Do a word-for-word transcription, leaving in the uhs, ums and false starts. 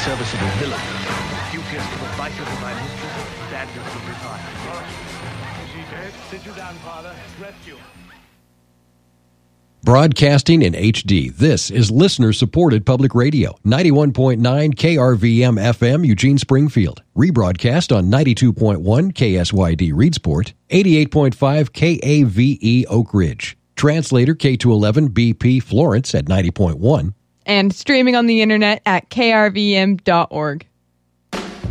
serviceable villain. Dubious to the vices of my mistress, bandits of retire. All right. Is she dead? Sit you down, Father. Rest you. Broadcasting in H D, this is listener-supported public radio, ninety-one point nine K R V M F M, Eugene, Springfield. Rebroadcast on ninety-two point one K S Y D, Reedsport, eighty-eight point five K A V E, Oak Ridge. Translator K two eleven B P, Florence at ninety point one. And streaming on the internet at K R V M dot org.